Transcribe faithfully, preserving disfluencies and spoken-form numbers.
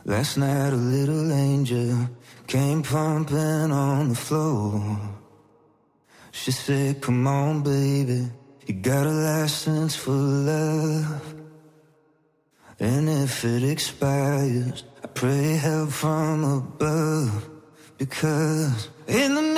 Last night a little angel came pumping on the floor. She said, come on, baby, you got a license for love. And if it expires, I pray help from above. Because in the